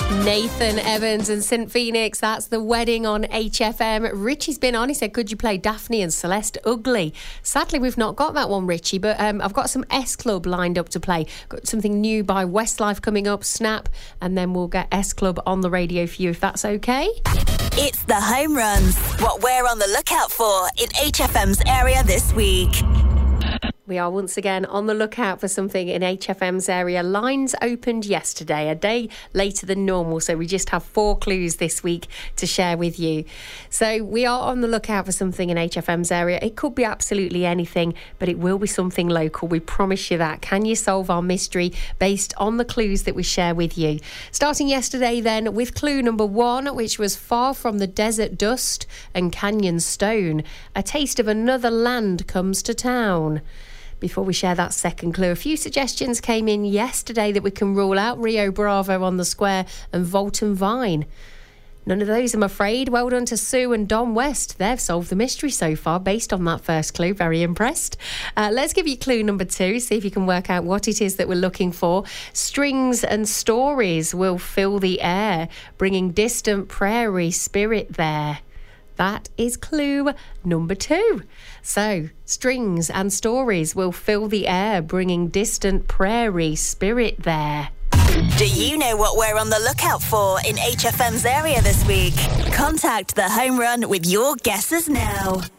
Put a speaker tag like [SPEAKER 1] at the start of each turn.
[SPEAKER 1] Nathan Evans and St Phoenix, that's The Wedding on HFM. Richie's been on, he said, could you play Daphne and Celeste Ugly? Sadly, we've not got that one, Richie, but I've got some S Club lined up to play. Got something new by Westlife coming up, Snap, and then we'll get S Club on the radio for you, if that's okay.
[SPEAKER 2] It's the home runs, what we're on the lookout for in HFM's area this week.
[SPEAKER 1] We are once again on the lookout for something in HFM's area. Lines opened yesterday, a day later than normal, so we just have 4 clues this week to share with you. So we are on the lookout for something in HFM's area. It could be absolutely anything, but it will be something local. We promise you that. Can you solve our mystery based on the clues that we share with you? Starting yesterday then with clue number 1, which was Far from the Desert Dust and Canyon Stone. A taste of another land comes to town. Before we share that second clue, a few suggestions came in yesterday that we can rule out. Rio Bravo on the Square and Volton Vine. None of those, I'm afraid. Well done to Sue and Don West. They've solved the mystery so far based on that first clue. Very impressed. Let's give you clue number 2, see if you can work out what it is that we're looking for. Strings and stories will fill the air, bringing distant prairie spirit there. That is clue number 2. So, strings and stories will fill the air, bringing distant prairie spirit there.
[SPEAKER 2] Do you know what we're on the lookout for in HFM's area this week? Contact the home run with your guesses now.